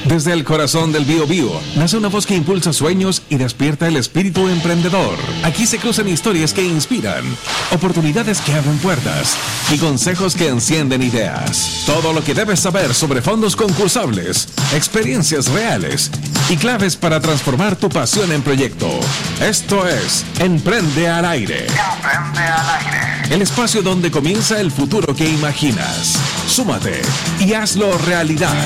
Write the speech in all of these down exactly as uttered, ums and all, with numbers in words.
Desde el corazón del Biobío nace una voz que impulsa sueños y despierta el espíritu emprendedor. Aquí se cruzan historias que inspiran, oportunidades que abren puertas y consejos que encienden ideas. Todo lo que debes saber sobre fondos concursables, experiencias reales y claves para transformar tu pasión en proyecto. Esto es Emprende al Aire. Emprende al Aire. El espacio donde comienza el futuro que imaginas. Súmate y hazlo realidad.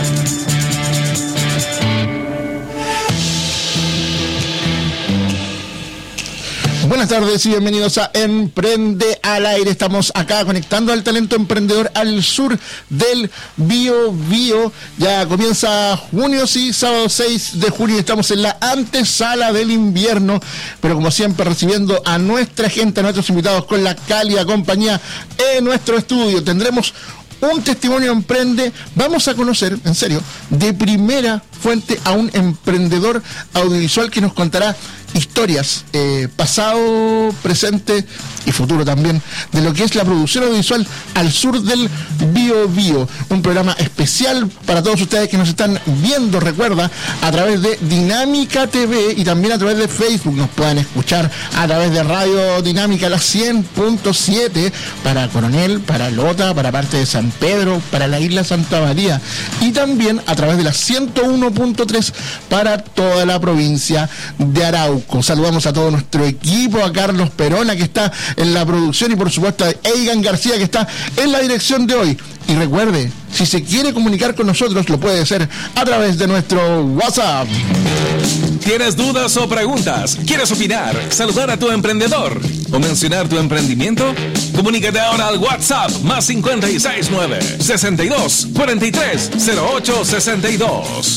Buenas tardes y bienvenidos a Emprende al Aire. Estamos acá conectando al talento emprendedor al sur del Biobío. Ya comienza junio, sí, sábado seis de junio. Estamos en la antesala del invierno, pero como siempre recibiendo a nuestra gente, a nuestros invitados con la cálida compañía en nuestro estudio. Tendremos un testimonio emprende. Vamos a conocer, en serio, de primera fuente a un emprendedor audiovisual que nos contará historias, eh, pasado, presente y futuro también, de lo que es la producción audiovisual al sur del Biobío. Un programa especial para todos ustedes que nos están viendo, recuerda, a través de Dinámica T V y también a través de Facebook. Nos pueden escuchar a través de Radio Dinámica, la cien punto siete, para Coronel, para Lota, para parte de San Pedro, para la isla Santa María, y también a través de la ciento uno punto tres para toda la provincia de Arauco. Saludamos a todo nuestro equipo, a Carlos Perona, que está en la producción, y por supuesto a Eigan García, que está en la dirección de hoy. Y recuerde, si se quiere comunicar con nosotros, lo puede hacer a través de nuestro WhatsApp. ¿Tienes dudas o preguntas? ¿Quieres opinar, saludar a tu emprendedor o mencionar tu emprendimiento? Comunícate ahora al WhatsApp más cinco seis nueve, sesenta y dos, cuarenta y tres, cero ocho sesenta y dos.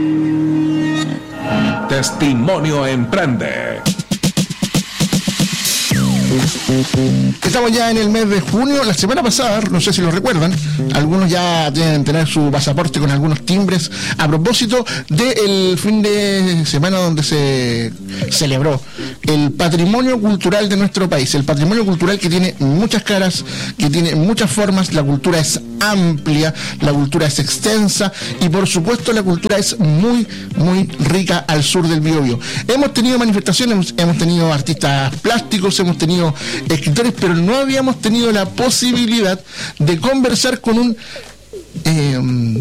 Testimonio Emprende. Estamos ya en el mes de junio. La semana pasada, no sé si lo recuerdan, algunos ya deben tener su pasaporte con algunos timbres a propósito del fin de semana donde se celebró el patrimonio cultural de nuestro país. El patrimonio cultural que tiene muchas caras, que tiene muchas formas. La cultura es amplia, la cultura es extensa y por supuesto la cultura es muy, muy rica al sur del Biobío. Hemos tenido manifestaciones, hemos tenido artistas plásticos, hemos tenido escritores, pero no habíamos tenido la posibilidad de conversar con un eh,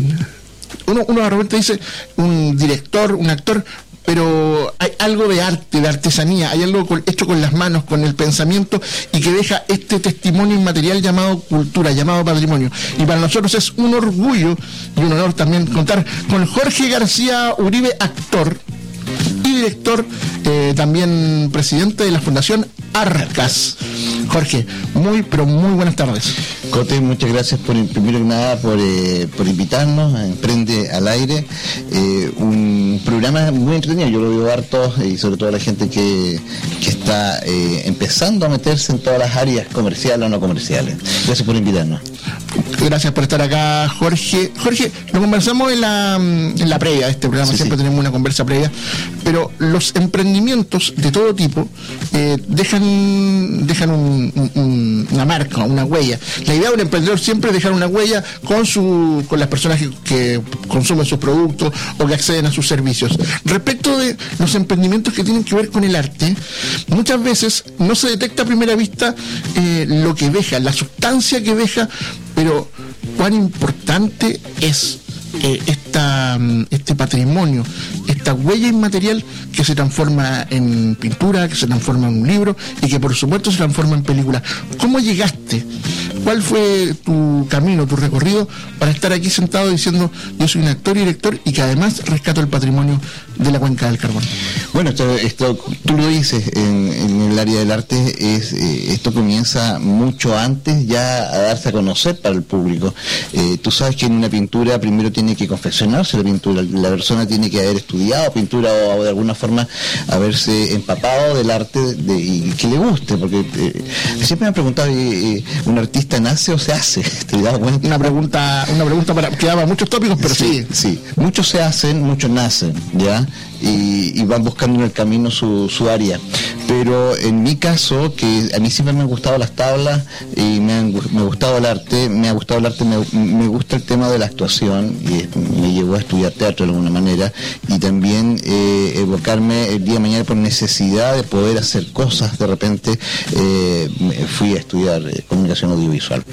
uno, uno de repente dice un director, un actor, pero hay algo de arte, de artesanía, hay algo con, hecho con las manos, con el pensamiento, y que deja este testimonio inmaterial llamado cultura, llamado patrimonio. Y para nosotros es un orgullo y un honor también contar con Jorge García Uribe, actor y director, eh, también presidente de la Fundación Arcas. Jorge, muy, pero muy buenas tardes. Cote, muchas gracias por, primero que nada, por, eh, por invitarnos a Emprende al Aire, eh, un programa muy entretenido. Yo lo veo harto, y sobre todo la gente que, que está eh, empezando a meterse en todas las áreas comerciales o no comerciales. Gracias por invitarnos. Gracias por estar acá, Jorge. Jorge, lo conversamos en la, en la previa de este programa, sí, siempre sí. Tenemos una conversa previa, pero los emprendimientos de todo tipo eh, dejan, dejan un, un, una marca, una huella. La idea de un emprendedor siempre es dejar una huella con, su, con las personas que, que consumen sus productos o que acceden a sus servicios. Respecto de los emprendimientos que tienen que ver con el arte, muchas veces no se detecta a primera vista eh, lo que deja, la sustancia que deja, pero cuán importante es eh, esta, este patrimonio, esta huella inmaterial que se transforma en pintura, que se transforma en un libro y que por supuesto se transforma en película. ¿Cómo llegaste? ¿Cuál fue tu camino, tu recorrido para estar aquí sentado diciendo yo soy un actor y director y que además rescato el patrimonio de la Cuenca del Carbón? Bueno, esto, esto tú lo dices, en, en el área del arte, es eh, esto comienza mucho antes ya a darse a conocer para el público. Eh, tú sabes que en una pintura primero tiene que confeccionarse la pintura, la persona tiene que haber estudiado pintura o, o de alguna forma haberse empapado del arte de, y que le guste, porque eh, siempre me han preguntado, eh, eh, ¿un artista nace o se hace? ¿Te das cuenta? Una pregunta, una pregunta para, que daba muchos tópicos, pero sí. Sí, sí. Muchos se hacen, muchos nacen, ¿ya? y, y van buscando en el camino su, su área. Pero en mi caso, que a mí siempre me han gustado las tablas y me, han, me ha gustado el arte, me ha gustado el arte, me, me gusta el tema de la actuación, y me llevó a estudiar teatro de alguna manera, y también eh, evocarme el día de mañana por necesidad de poder hacer cosas. De repente eh, fui a estudiar eh, comunicación audiovisual.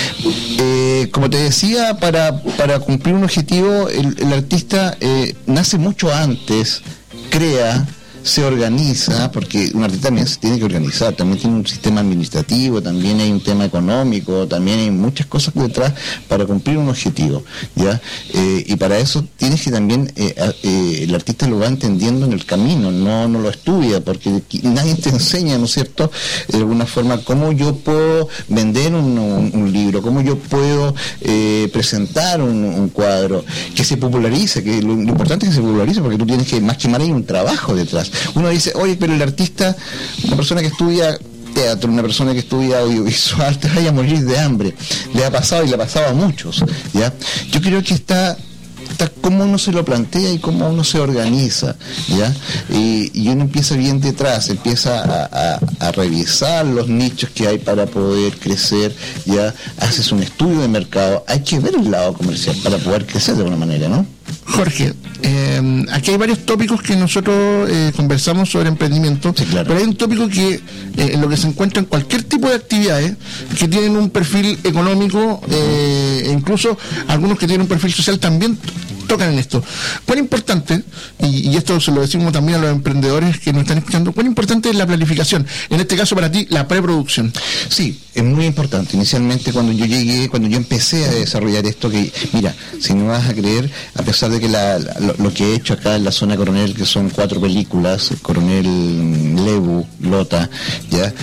Eh, como te decía, para, para cumplir un objetivo, el, el artista eh, nace mucho antes, crea, se organiza, porque un artista también se tiene que organizar, también tiene un sistema administrativo, también hay un tema económico, también hay muchas cosas detrás para cumplir un objetivo, ¿ya? Eh, y para eso tienes que también, eh, eh, el artista lo va entendiendo en el camino, no, no lo estudia, porque nadie te enseña, ¿no es cierto?, de alguna forma, cómo yo puedo vender un, un, un libro, cómo yo puedo eh, presentar un, un cuadro, que se popularice, que lo, lo importante es que se popularice, porque tú tienes que, más que más, hay un trabajo detrás. Uno dice, oye, pero el artista, una persona que estudia teatro, una persona que estudia audiovisual, te vaya a morir de hambre. Le ha pasado y le ha pasado a muchos, ¿ya? Yo creo que está, está cómo uno se lo plantea y cómo uno se organiza, ¿ya? Y, y uno empieza bien detrás, empieza a, a, a revisar los nichos que hay para poder crecer, ¿ya? Haces un estudio de mercado, hay que ver el lado comercial para poder crecer de alguna manera, ¿no? Jorge, eh, aquí hay varios tópicos que nosotros eh, conversamos sobre emprendimiento, sí, claro. Pero hay un tópico que eh, en lo que se encuentra en cualquier tipo de actividades que tienen un perfil económico, eh, e incluso algunos que tienen un perfil social también tocan en esto. ¿Cuán importante, y, y esto se lo decimos también a los emprendedores que nos están escuchando, cuán importante es la planificación? En este caso para ti, la preproducción. Sí, es muy importante. Inicialmente cuando yo llegué, cuando yo empecé a desarrollar esto, que mira, si no vas a creer, a pesar de que la, la, lo, lo que he hecho acá en la zona Coronel, que son cuatro películas, Coronel, Lebu, Lota, ya,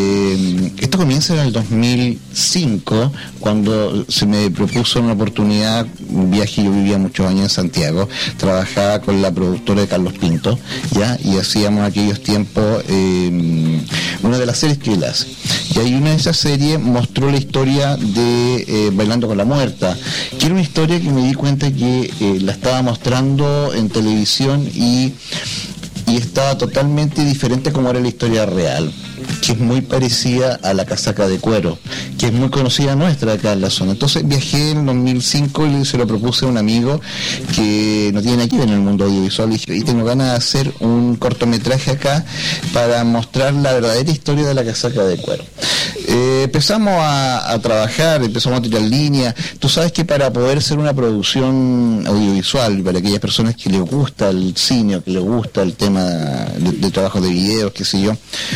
eh, esto comienza en el dos mil cinco, cuando se me propuso una oportunidad, un viaje. Yo vivía muchos años en Santiago, trabajaba con la productora de Carlos Pinto, ya, y hacíamos aquellos tiempos eh, una de las series que él hace. Y ahí una de esas series mostró la historia de eh, Bailando con la Muerta, que era una historia que me di cuenta que eh, la estaba mostrando en televisión y, y estaba totalmente diferente como era la historia real, que es muy parecida a La Casaca de Cuero, que es muy conocida nuestra acá en la zona. Entonces viajé en dos mil cinco y se lo propuse a un amigo que no tiene nada que ver en el mundo audiovisual, y dije, y tengo ganas de hacer un cortometraje acá para mostrar la verdadera historia de La Casaca de Cuero. Eh, empezamos a, a trabajar, empezamos a tirar línea. Tú sabes que para poder hacer una producción audiovisual, para aquellas personas que les gusta el cine o que les gusta el tema de, de trabajo de videos, qué sé yo,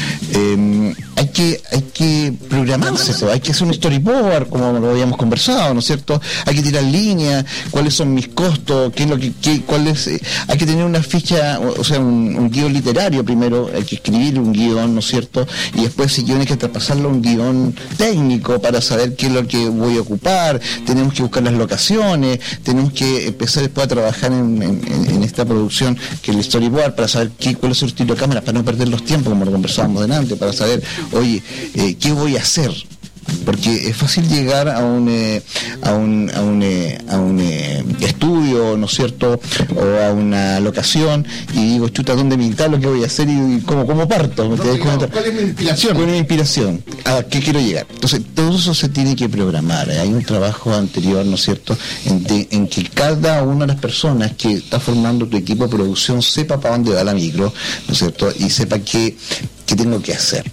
eh, hay que hay que programarse, hay que hacer un storyboard, como lo habíamos conversado, ¿no es cierto? Hay que tirar línea, cuáles son mis costos, qué es lo que, qué, cuál es, eh, hay que tener una ficha, o, o sea, un, un guión literario primero, hay que escribir un guión, ¿no es cierto? Y después si guión hay que traspasarlo a un guión técnico para saber qué es lo que voy a ocupar, tenemos que buscar las locaciones, tenemos que empezar después a trabajar en, en, en esta producción que es el storyboard, para saber qué, cuál es el estilo de cámara, para no perder los tiempos, como lo conversábamos delante, para saber, oye, eh, ¿qué voy a hacer? Porque es fácil llegar a un eh, a un a un, eh, a un eh, estudio, ¿no es cierto?, o a una locación, y digo, chuta, ¿dónde me instalo? ¿Qué voy a hacer? Y, y cómo, cómo parto. ¿Me no, no, ¿Cuál es mi inspiración? ¿Cuál es mi inspiración? ¿A qué quiero llegar? Entonces, todo eso se tiene que programar. Hay un trabajo anterior, ¿no es cierto?, en, de, en que cada una de las personas que está formando tu equipo de producción sepa para dónde va la micro, ¿no es cierto?, y sepa qué, qué tengo que hacer.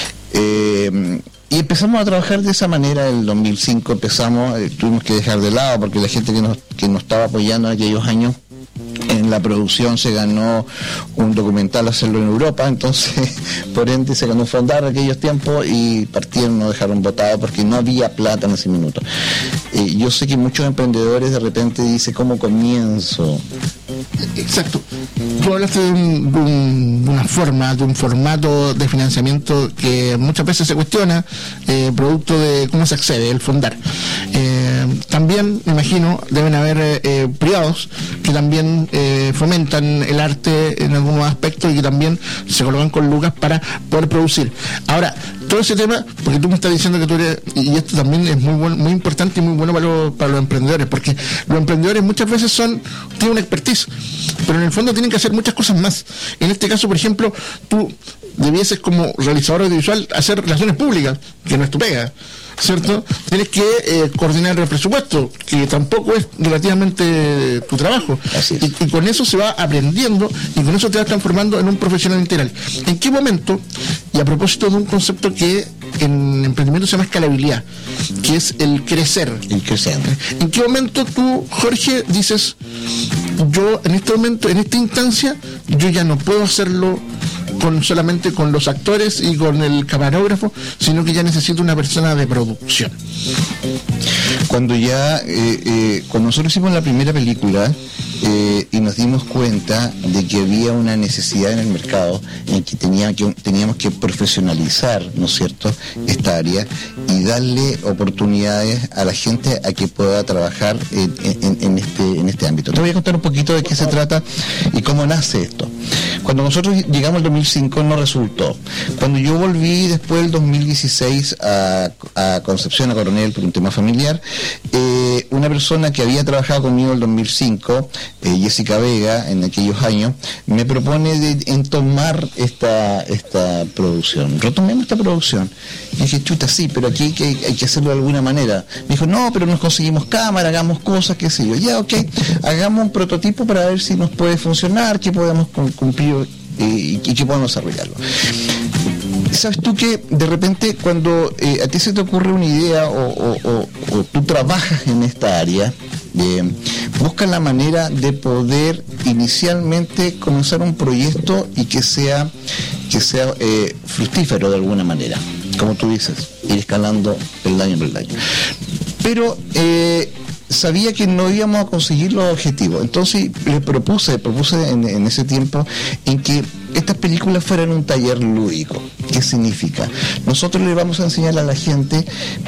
Eh, Y empezamos a trabajar de esa manera en el dos mil cinco, empezamos, eh, tuvimos que dejar de lado porque la gente que nos, que nos estaba apoyando en aquellos años en la producción se ganó un documental hacerlo en Europa, entonces por ende se ganó un fondar en aquellos tiempos y partieron, nos dejaron botado porque no había plata en ese minuto. Eh, yo sé que muchos emprendedores de repente dicen, ¿cómo comienzo? Exacto. Tú hablaste de, un, de, un, de una forma, de un formato de financiamiento que muchas veces se cuestiona, eh, producto de cómo se accede, el fondar. Eh, también, me imagino, deben haber eh, privados que también eh, fomentan el arte en algunos aspectos y que también se colocan con lucas para poder producir. Ahora, todo ese tema, porque tú me estás diciendo que tú eres, y esto también es muy bueno, muy importante y muy bueno para los, para los emprendedores, porque los emprendedores muchas veces son, tienen una expertise, pero en el fondo tienen que hacer muchas cosas más. En este caso, por ejemplo, tú debieses como realizador audiovisual hacer relaciones públicas, que no es tu pega, ¿cierto? Tienes que eh, coordinar el presupuesto, que tampoco es relativamente tu trabajo. Así es. Y, y con eso se va aprendiendo y con eso te vas transformando en un profesional integral. ¿En qué momento? Y a propósito de un concepto que en emprendimiento se llama escalabilidad, que es el crecer. El crecer. ¿En qué momento tú, Jorge, dices, yo en este momento, en esta instancia, yo ya no puedo hacerlo con solamente con los actores y con el camarógrafo, sino que ya necesito una persona de producción? Cuando ya, eh, eh, cuando nosotros hicimos la primera película eh, y nos dimos cuenta de que había una necesidad en el mercado en que, tenía que teníamos que profesionalizar, ¿no es cierto?, esta área y darle oportunidades a la gente a que pueda trabajar en, en, en, este, en este ámbito. Te voy a contar un poquito de qué se trata y cómo nace esto. Cuando nosotros llegamos al dos mil cinco no resultó. Cuando yo volví después del dos mil dieciséis a, a Concepción, a Coronel, por un tema familiar, eh, una persona que había trabajado conmigo en el dos mil cinco, eh, Jessica Vega, en aquellos años, me propone de, en tomar esta, esta producción. Retomemos esta producción. Y dije, chuta, sí, pero aquí hay que, hay que hacerlo de alguna manera. Me dijo, no, pero nos conseguimos cámara, hagamos cosas, qué sé yo. Ya, ok, hagamos un prototipo para ver si nos puede funcionar, que podemos cumplir eh, y que podemos desarrollarlo. ¿Sabes tú que de repente cuando eh, a ti se te ocurre una idea o, o, o, o tú trabajas en esta área, eh, buscas la manera de poder inicialmente comenzar un proyecto y que sea, que sea eh, fructífero de alguna manera, como tú dices, ir escalando peldaño por peldaño. Pero eh, sabía que no íbamos a conseguir los objetivos, entonces le propuse, propuse en, en ese tiempo en que estas películas fueran un taller lúdico. ¿Qué significa? Nosotros le vamos a enseñar a la gente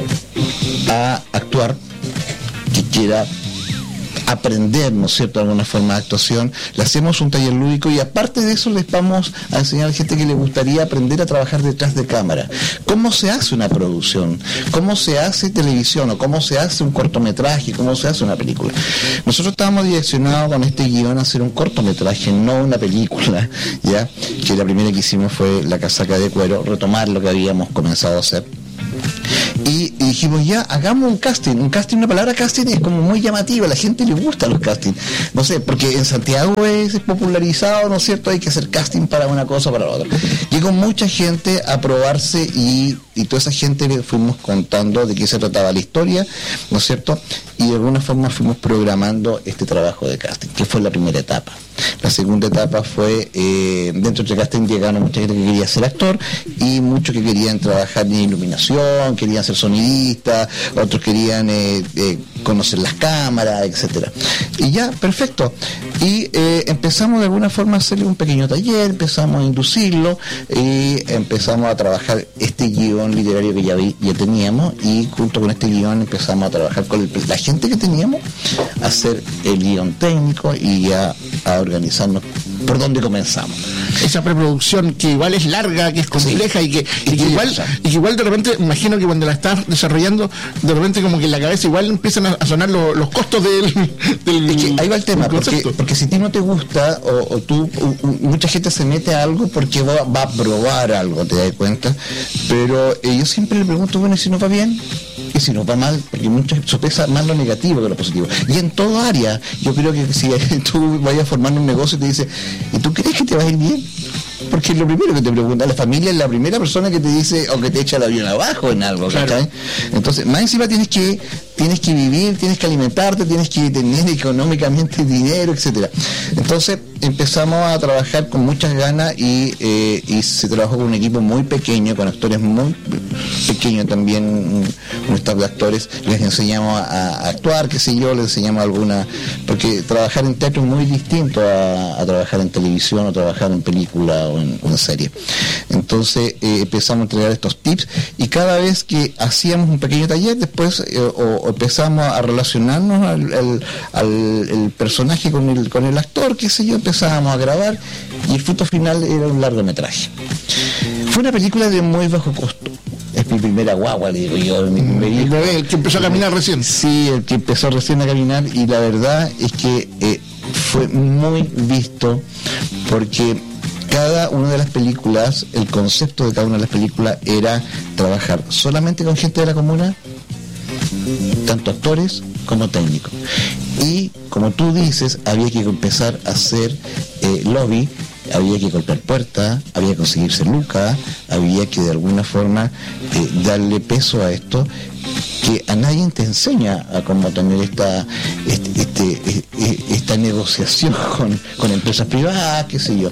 a actuar, que quiera aprender, ¿no es cierto?, alguna forma de actuación. Le hacemos un taller lúdico y aparte de eso les vamos a enseñar a la gente que le gustaría aprender a trabajar detrás de cámara. ¿Cómo se hace una producción? ¿Cómo se hace televisión? ¿O cómo se hace un cortometraje? ¿Cómo se hace una película? Nosotros estábamos direccionados con este guión a hacer un cortometraje, no una película, ya que la primera que hicimos fue La casaca de cuero, retomar lo que habíamos comenzado a hacer. Y, y dijimos, ya, hagamos un casting. Un casting, una palabra casting es como muy llamativa, a la gente le gustan los castings. No sé, porque en Santiago es popularizado, ¿no es cierto? Hay que hacer casting para una cosa o para la otra. Llegó mucha gente a probarse y, y toda esa gente le fuimos contando de qué se trataba la historia, ¿no es cierto? Y de alguna forma fuimos programando este trabajo de casting, que fue la primera etapa. La segunda etapa fue, eh, dentro de casting llegaron mucha gente que quería ser actor y muchos que querían trabajar en iluminación, querían ser sonidistas, otros querían eh, eh, conocer las cámaras, etcétera. Y ya, perfecto. Y eh, empezamos de alguna forma a hacerle un pequeño taller, empezamos a inducirlo y empezamos a trabajar este guión literario que ya, vi, ya teníamos y junto con este guión empezamos a trabajar con el, la gente que teníamos, a hacer el guión técnico y ya a organizarnos por dónde comenzamos. Esa preproducción que igual es larga, que es compleja, sí, y, que, y, que igual, y que igual de repente, imagino que cuando la estás desarrollando, de repente como que en la cabeza igual empiezan a, a sonar lo, los costos del, del es que ahí va el tema, porque, porque si a ti no te gusta o, o tú, o, o, mucha gente se mete a algo porque va, va a probar algo, te das cuenta, pero eh, yo siempre le pregunto, bueno, ¿y si nos va bien? Y si nos va mal, porque muchas sopesa más lo negativo que lo positivo. Y en todo área, yo creo que si tú vayas formando un negocio y te dice, ¿y tú crees que te va a ir bien? Porque es lo primero que te pregunta, la familia es la primera persona que te dice o que te echa el avión abajo en algo, claro. ¿Cachai? Entonces, más encima tienes que tienes que vivir, tienes que alimentarte, tienes que tener económicamente dinero, etcétera. Entonces, empezamos a trabajar con muchas ganas y, eh, y se trabajó con un equipo muy pequeño, con actores muy pequeños también, un, un staff de actores, les enseñamos a, a actuar, qué sé yo, les enseñamos alguna, porque trabajar en teatro es muy distinto a, a trabajar en televisión o trabajar en película o en, o en serie. Entonces eh, empezamos a entregar estos tips y cada vez que hacíamos un pequeño taller, después eh, o, o empezamos a relacionarnos al, al, al el personaje con el, con el actor, qué sé yo, empezábamos a grabar y el fruto final era un largometraje. Fue una película de muy bajo costo, mi primera guagua, le digo yo, mi primer hijo. El bebé, el que empezó a caminar recién. Sí, el que empezó recién a caminar, y la verdad es que eh, fue muy visto, porque cada una de las películas, el concepto de cada una de las películas era trabajar solamente con gente de la comuna, tanto actores como técnicos. Y como tú dices, había que empezar a hacer eh, lobby, había que golpear puertas, había que conseguirse lucas, había que de alguna forma eh, darle peso a esto, que a nadie te enseña a cómo tener esta este, este, esta negociación con, con empresas privadas, qué sé yo.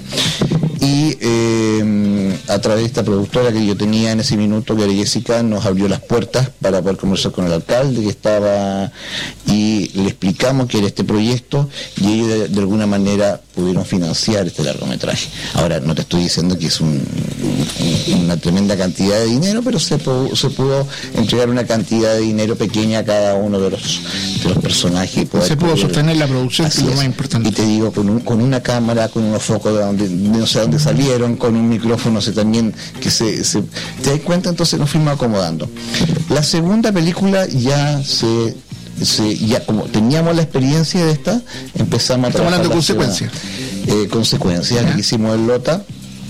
Y eh, a través de esta productora que yo tenía en ese minuto, que era Jessica, nos abrió las puertas para poder conversar con el alcalde que estaba, y le explicamos que era este proyecto, y ellos de, de alguna manera pudieron financiar este largometraje. Ahora, no te estoy diciendo que es un, un, una tremenda cantidad de dinero, pero se pudo, se pudo entregar una cantidad de dinero pequeña a cada uno de los, de los personajes. Y poder, se pudo poder, sostener la producción, que es lo más es. importante. Y te digo, con, un, con una cámara, con unos focos de donde no sé dónde salieron, con un micrófono se también que se, se te das cuenta, entonces nos fuimos acomodando. La segunda película ya se, se ya como teníamos la experiencia de esta, empezamos a Estamos trabajar hablando de la consecuencias. segunda, eh, consecuencias que hicimos en Lota,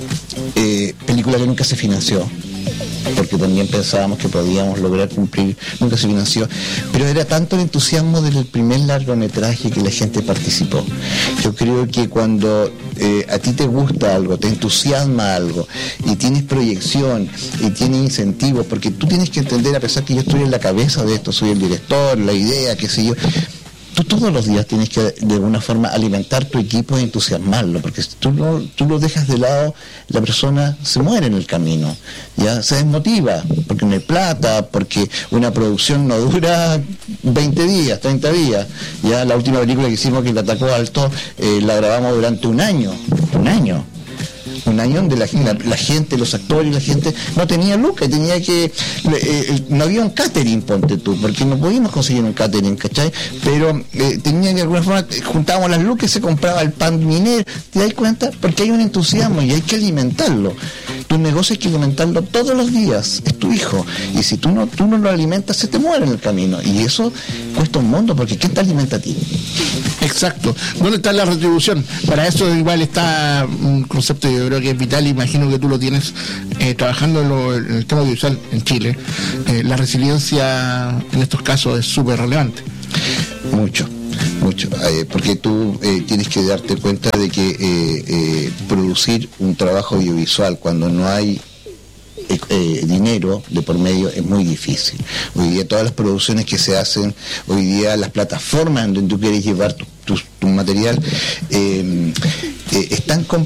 eh, película que nunca se financió, porque también pensábamos que podíamos lograr cumplir, nunca se financió, pero era tanto el entusiasmo del primer largometraje que la gente participó. Yo creo que cuando eh, a ti te gusta algo, te entusiasma algo, y tienes proyección, y tienes incentivos, porque tú tienes que entender, a pesar que yo estoy en la cabeza de esto, soy el director, la idea, qué sé yo, tú todos los días tienes que de alguna forma alimentar tu equipo e entusiasmarlo, porque si tú, no, tú lo dejas de lado, la persona se muere en el camino, ya se desmotiva, porque no hay plata, porque una producción no dura veinte días, treinta días. Ya la última película que hicimos, que la atacó Alto, eh, la grabamos durante un año, un año. Un año donde la, la, la gente, los actores, la gente no tenía lucas, tenía que, eh, no había un catering, ponte tú, porque no podíamos conseguir un catering, ¿cachai? Pero eh, tenía que de alguna forma, juntábamos las lucas, se compraba el pan minero, ¿te das cuenta? Porque hay un entusiasmo y hay que alimentarlo. Tu negocio hay que alimentarlo todos los días, es tu hijo, y si tú no, tú no lo alimentas, se te muere en el camino, y eso cuesta un mundo, porque ¿quién te alimenta a ti? Exacto. ¿Dónde está la retribución? Para eso igual está un concepto, yo creo que es vital, imagino que tú lo tienes eh, trabajando en, lo, en el tema audiovisual en Chile. Eh, la resiliencia en estos casos es súper relevante. Mucho, mucho, eh, porque tú eh, tienes que darte cuenta de que eh, eh, producir un trabajo audiovisual cuando no hay Eh, eh, dinero de por medio es muy difícil. Hoy día todas las producciones que se hacen, hoy día las plataformas en donde tú quieres llevar tu, tu, tu material eh, eh, están con